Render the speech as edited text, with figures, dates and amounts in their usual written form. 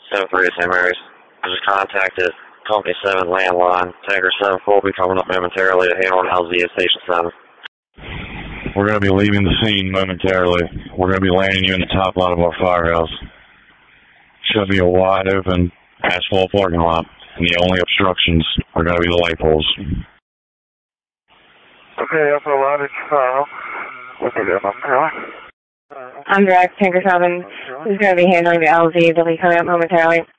738 St. Mary's. I just contacted Company 7 landline. Tanker 7 will be coming up momentarily to Hayward LZ at Station 7. We're going to be leaving the scene momentarily. We're going to be landing you in the top lot of our firehouse. Should be a wide open asphalt parking lot, and the only obstructions are going to be the light poles. Okay, Alpha Lodge, what's it doing? I'm direct, Tanker 7 is going to be handling the LZ. They'll be coming up momentarily.